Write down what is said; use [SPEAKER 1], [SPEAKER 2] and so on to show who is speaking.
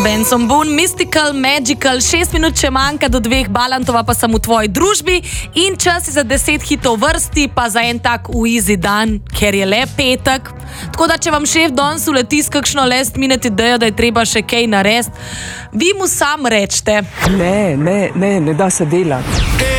[SPEAKER 1] Benson Boone, Mystical, Magical, 6 minut še manjka do 2, Balantova pa sem v tvoji družbi in čas je za 10 hitov vrsti, pa za en tak easy dan, ker je le petek. Tako da, če vam šef danes uleti s kakšno last minute idejo, da je treba še kaj narediti, vi mu sam rečete.
[SPEAKER 2] Ne da se delati.